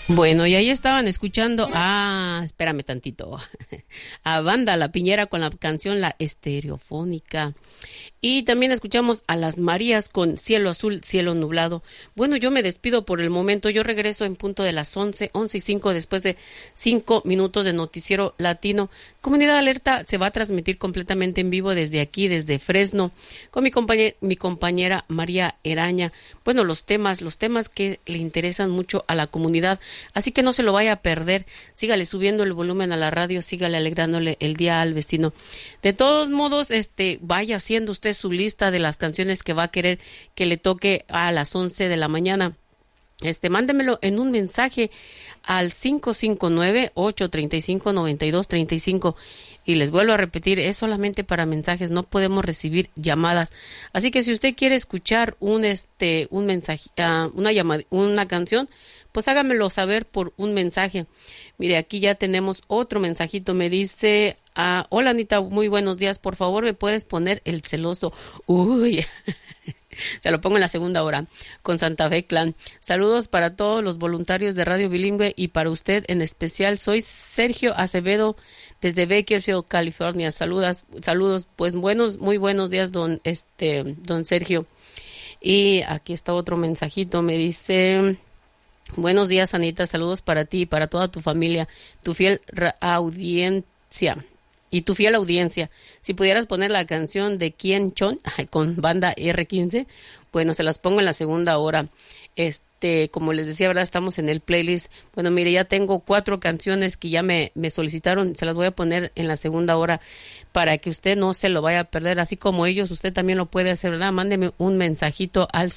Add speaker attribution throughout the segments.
Speaker 1: Bueno, y ahí estaban escuchando espérame tantito, a Banda La Piñera con la canción La Estereofónica. Y también escuchamos a Las Marías con Cielo Azul, Cielo Nublado. Bueno, yo me despido por el momento. Yo regreso en punto de las 11:05, después de 5 minutos de Noticiero Latino. Comunidad Alerta se va a transmitir completamente en vivo desde aquí, desde Fresno, con mi compañera María Eraña. Bueno, los temas que le interesan mucho a la comunidad. Así que no se lo vaya a perder. Sígale subiendo el volumen a la radio, sígale alegrándole el día al vecino. De todos modos, vaya haciendo usted su lista de las canciones que va a querer que le toque a las 11 de la mañana. Mándemelo en un mensaje al 559-835-9235. Y les vuelvo a repetir, es solamente para mensajes, no podemos recibir llamadas. Así que si usted quiere escuchar un mensaje, una canción, pues hágamelo saber por un mensaje. Mire, aquí ya tenemos otro mensajito. Me dice, hola Anita, muy buenos días. Por favor, ¿me puedes poner El Celoso? Uy, se lo pongo en la segunda hora con Santa Fe Clan. Saludos para todos los voluntarios de Radio Bilingüe y para usted en especial. Soy Sergio Acevedo desde Bakersfield, California. Saludos. Pues muy buenos días, don Sergio. Y aquí está otro mensajito. Me dice, buenos días, Anita. Saludos para ti y para toda tu familia, tu fiel audiencia. Y tu fiel audiencia, si pudieras poner la canción de Kien Chon con Banda R15, bueno, se las pongo en la segunda hora. Como les decía, ¿verdad? Estamos en el playlist. Bueno, mire, ya tengo 4 canciones que ya me solicitaron, se las voy a poner en la segunda hora para que usted no se lo vaya a perder, así como ellos, usted también lo puede hacer, ¿verdad? Mándeme un mensajito al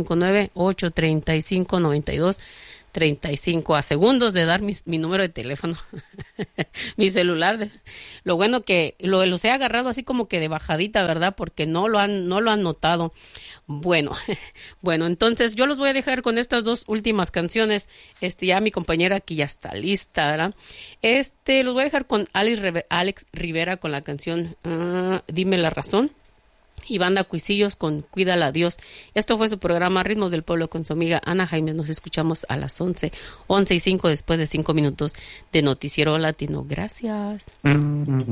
Speaker 1: 559-835-9235, a segundos de dar mi número de teléfono, mi celular. Lo bueno que los he agarrado así como que de bajadita, ¿verdad? Porque no lo han notado. Bueno, entonces yo los voy a dejar con estas 2 últimas canciones. Ya mi compañera aquí ya está lista, ¿verdad? Los voy a dejar con Alex Rivera con la canción Dime la Razón. Y Banda Cuisillos con Cuídala a Dios. Esto fue su programa Ritmos del Pueblo con su amiga Ana Jaimes. Nos escuchamos a las 11:05 después de 5 minutos de Noticiero Latino. Gracias.